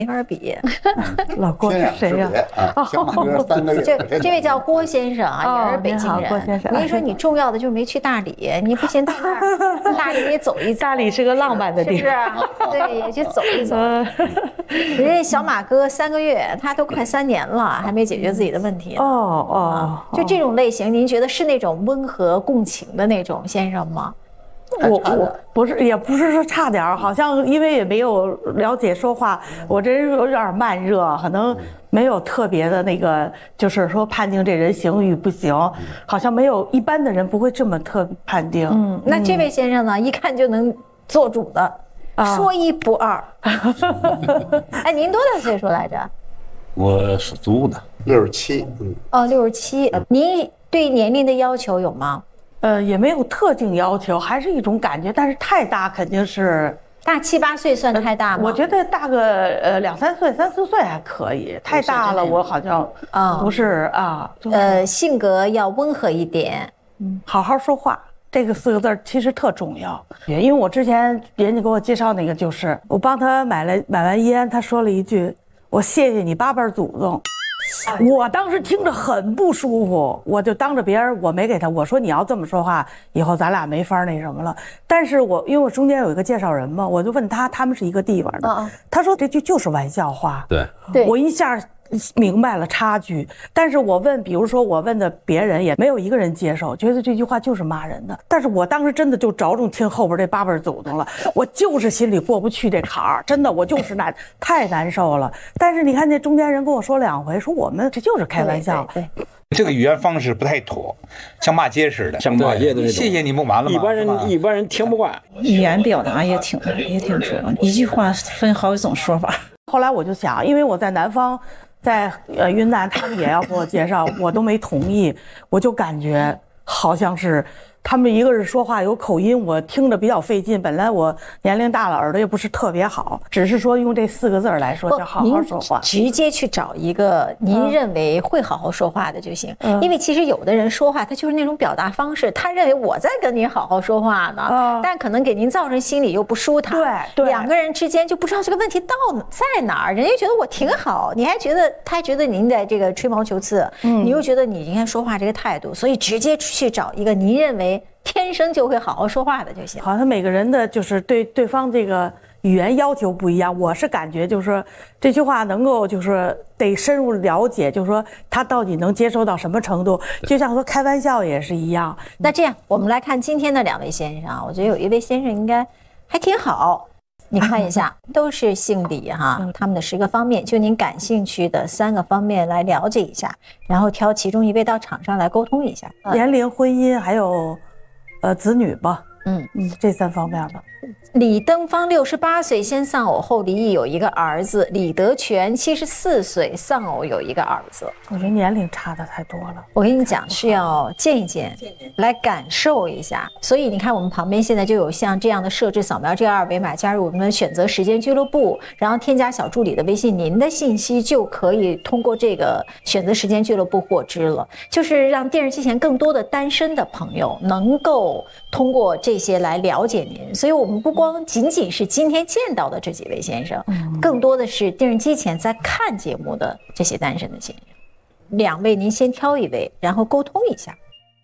没法比。 老郭是谁呀？ 小马哥3个月。 这位叫郭先生啊，也是北京人。 郭先生， 我跟你说，你重要的就是没去大理，你不行到那儿，大理也走一走。 大理是个浪漫的地方， 是不是？对，也去走一走。人家小马哥3个月，他都快3年了，还没解决自己的问题。就这种类型，您觉得是那种温和共情的那种先生吗？ 我不是，也不是说差点儿，好像因为也没有了解说话，我这人有点慢热，可能没有特别的那个，就是说判定这人行与不行，好像没有一般的人不会这么判定。 那这位先生呢，一看就能做主的，说一不二。哎，您多大岁数来着？ 我属猪的 ，67。 哦，67。您对年龄的要求有吗？ 也没有特定要求，还是一种感觉，但是太大肯定是大7、8岁算太大吗？ 我觉得大个2、3岁、3、4岁还可以，太大了我好像不是啊。 性格要温和一点， 好好说话，这个4个字其实特重要。因为我之前人家给我介绍那个，就是我帮他买完烟，他说了一句：“我谢谢你八辈祖宗。”我当时听着很不舒服，我就当着别人，我没给他，我说你要这么说话，以后咱俩没法那什么了。但是因为我中间有一个介绍人嘛，我就问他们是一个地方的，他说这句就是玩笑话。 对， 我一下明白了差距。但是我问，比如说我问的别人，也没有一个人接受，觉得这句话就是骂人的。但是我当时真的就着重听后边这八辈祖宗了，我就是心里过不去这坎儿，真的我就是太难受了。但是你看那中间人跟我说2回，说我们这就是开玩笑。 对， 这个语言方式不太妥，像骂街似的， 像骂街的那种。 谢谢你不完了吗？ 一般人听不惯。 语言表达也挺主要，一句话分好几种说法。 后来我就想，因为我在南方。在云南，他们也要给我介绍，我都没同意，我就感觉好像是他们一个是说话有口音，我听着比较费劲。本来我年龄大了，耳朵也不是特别好，只是说用这4个字来说，叫好好说话。 直接去找一个您认为会好好说话的就行。因为其实有的人说话，他就是那种表达方式，他认为我在跟您好好说话呢，但可能给您造成心里又不舒坦。 对， 两个人之间就不知道这个问题在哪儿。人家觉得我挺好，你还觉得他觉得您在这个吹毛求疵，你又觉得你应该说话这个态度，所以直接去找一个您认为天生就会好好说话的就行。 好像每个人的就是对对方这个语言要求不一样，我是感觉就是说这句话能够就是得深入了解，就是说他到底能接受到什么程度，就像说开玩笑也是一样。 那这样我们来看今天的2位先生啊，我觉得有一位先生应该还挺好。你看一下，都是姓李哈，他们的10个方面，就您感兴趣的3个方面来了解一下，然后挑其中一位到场上来沟通一下。 年龄、婚姻还有子女吧，这3方面吧。 李登芳68岁先丧偶后离异，有一个儿子；李德全74岁丧偶，有一个儿子。 我觉得年龄差的太多了。 我跟你讲，是要见一见，来感受一下。所以你看，我们旁边现在就有像这样的设置，扫描这个2维码，加入我们的选择时间俱乐部，然后添加小助理的微信，您的信息就可以通过这个选择时间俱乐部获知了。就是让电视机前更多的单身的朋友能够通过这些来了解您。所以我们不光仅仅是今天见到的这几位先生，更多的是电视机前在看节目的这些单身的先生。2位您先挑一位，然后沟通一下。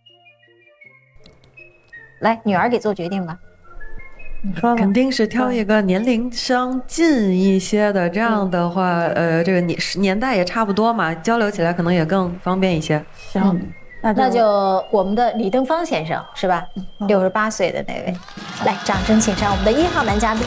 来，女儿给做决定吧。 你说吧。 肯定是挑一个年龄相近一些的，这样的话，这个年代也差不多嘛，交流起来可能也更方便一些。 行。 那就我们的李登芳先生是吧？68岁的那位，来，掌声请上我们的1号男嘉宾。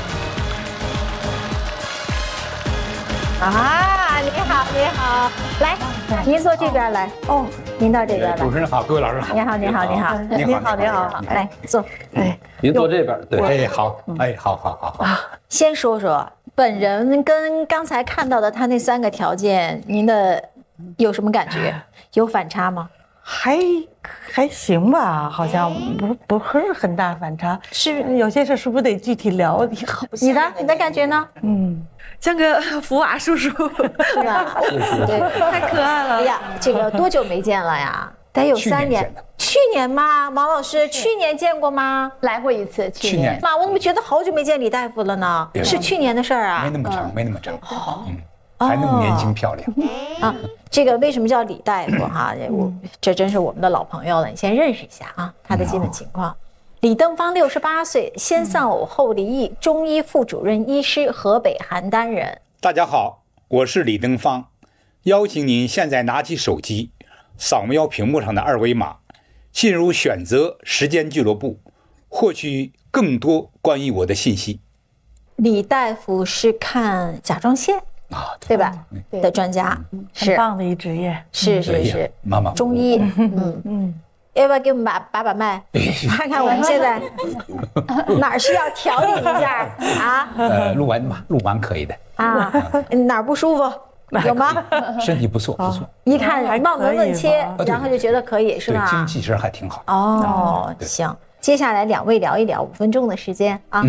啊，你好，你好，来，您坐这边来。哦，您到这边来。 主持人好，各位老师好。 你好，你好，你好， 你好， 你好，来坐。 您坐这边，对。 好，好。 先说说本人跟刚才看到的他那3个条件，您的有什么感觉？有反差吗？ 还行吧，好像不是很大反差。是有些事是不是得具体聊？ 你的感觉呢？ 像个福娃叔叔， 是吧？对， 太可爱了。 哎呀，这个多久没见了呀？得有3年。 去年吗？王老师，去年见过吗？ 来过一次，去年。 妈，我怎么觉得好久没见李大夫了呢？是去年的事儿啊？ 没那么长，没那么长。还那么年轻漂亮啊！这个为什么叫李大夫哈？这真是我们的老朋友了，你先认识一下啊，他的基本情况。李登芳68岁，先丧偶后离异，中医副主任医师，河北邯郸人。 大家好，我是李登芳，邀请您现在拿起手机，扫描屏幕上的二维码，进入选择时间俱乐部，获取更多关于我的信息。 李大夫是看甲状腺对吧？的专家， 很棒的一职业。 是， 妈妈中医，要不要给我们把脉，看看我们现在哪儿需要调理一下啊？ 录完可以的啊，哪儿不舒服有吗？ 身体不错， 一看望闻问切，然后就觉得可以是吧？ 精气神还挺好。 哦，行，接下来2位聊一聊，5分钟的时间啊。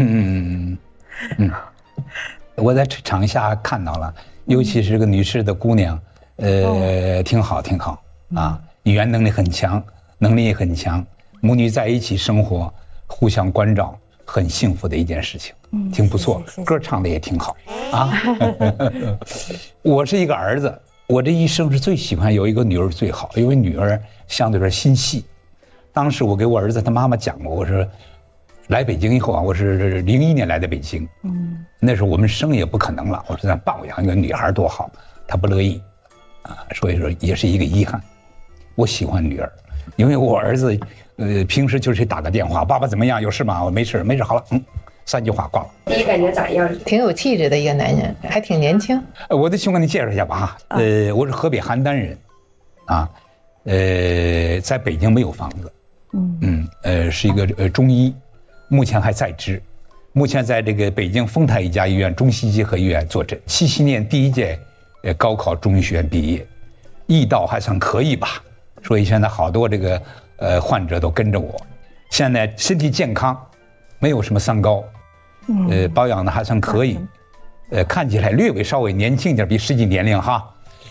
我在场下看到了，尤其是这个女士的姑娘，挺好啊，语言能力很强。能力也很强，母女在一起生活，互相关照，很幸福的一件事情，挺不错。歌唱的也挺好啊。我是一个儿子，我这一生是最喜欢有一个女儿最好，因为女儿相对来说心细。当时我给我儿子他妈妈讲过，我说来北京以后啊，我是01年来的北京，那时候我们生也不可能了，我说咱抱养一个女孩多好，他不乐意啊，所以说也是一个遗憾。我喜欢女儿。因为我儿子，平时就是打个电话，爸爸怎么样？有事吗？我没事，好了，3句话挂了。 你感觉咋样？ 挺有气质的一个男人，还挺年轻。 我得先给你介绍一下吧哈。我是河北邯郸人，啊，在北京没有房子，是一个中医，目前还在职，目前在这个北京丰台一家医院中西结合医院坐诊。77年第1届高考中医学院毕业，医道还算可以吧。所以现在好多这个患者都跟着我，现在身体健康，没有什么三高，保养的还算可以，看起来稍微年轻一点，比实际年龄哈，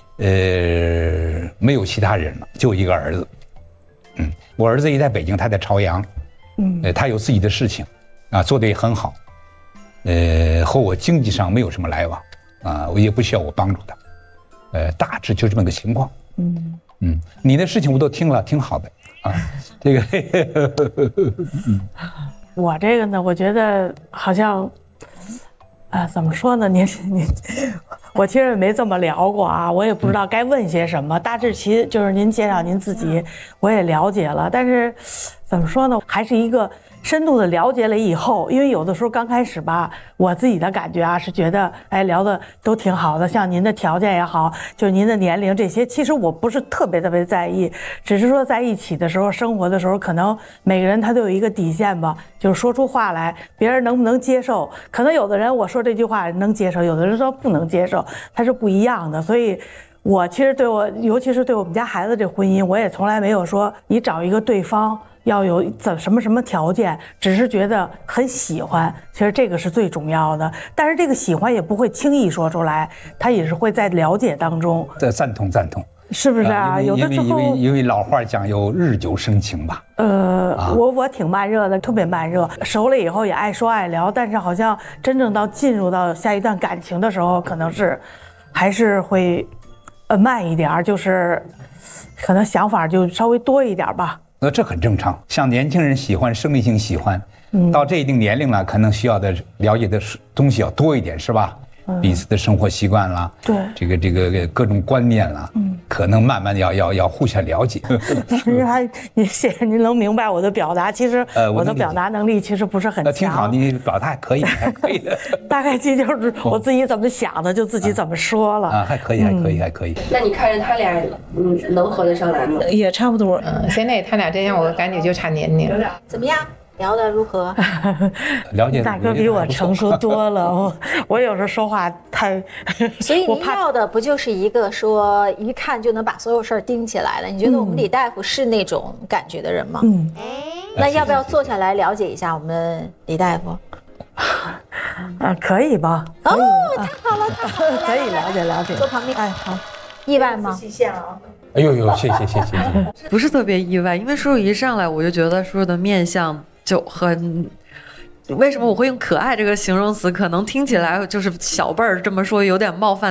没有其他人了，就一个儿子，我儿子也在北京，他在朝阳，他有自己的事情，啊，做得也很好，和我经济上没有什么来往，啊，我也不需要我帮助他，大致就这么个情况，你的事情我都听了，挺好的啊。这个， 我这个呢，我觉得好像，怎么说呢？我其实也没这么聊过啊，我也不知道该问些什么。大致就是您介绍您自己，我也了解了，但是怎么说呢？还是一个深度的了解了以后，因为有的时候刚开始吧，我自己的感觉啊是觉得，聊的都挺好的，像您的条件也好，就是您的年龄这些，其实我不是特别在意，只是说在一起的时候，生活的时候，可能每个人他都有一个底线吧，就是说出话来，别人能不能接受？可能有的人我说这句话能接受，有的人说不能接受，它是不一样的，所以。我其实尤其是对我们家孩子这婚姻，我也从来没有说你找一个对方要有什么条件，只是觉得很喜欢，其实这个是最重要的。但是这个喜欢也不会轻易说出来，他也是会在了解当中。 赞同， 是不是啊？有的时候因为老话讲有日久生情吧。 我挺慢热的，特别慢热，熟了以后也爱说爱聊，但是好像真正进入到下一段感情的时候，可能是还是会。慢一点，就是可能想法就稍微多一点吧。 这很正常，像年轻人喜欢生理性喜欢，到这一定年龄了，可能需要的了解的东西要多一点，是吧？彼此的生活习惯啦， 对， 这个各种观念啦，可能慢慢要互相了解。 谢谢您能明白我的表达，其实我的表达能力其实不是很强。 挺好，你表达还可以的。 大概就是我自己怎么想的，就自己怎么说了。 还可以。 那你看着他俩，能合得上来吗？ 也差不多。 现在他俩这样，我感觉就差年龄。 怎么样？聊得如何？ 了解。 大哥比我成熟多了，我有时候说话太…… 所以您要的不就是一个说一看就能把所有事儿盯起来的？你觉得我们李大夫是那种感觉的人吗？那要不要坐下来了解一下我们李大夫？ 可以吧？ 哦，太好了， 可以了解。 坐旁边。 好。 意外吗？ 哎呦呦，谢谢。 不是特别意外，因为叔叔一上来我就觉得叔叔的面相就很。为什么我会用可爱这个形容词？可能听起来就是小辈儿这么说有点冒犯，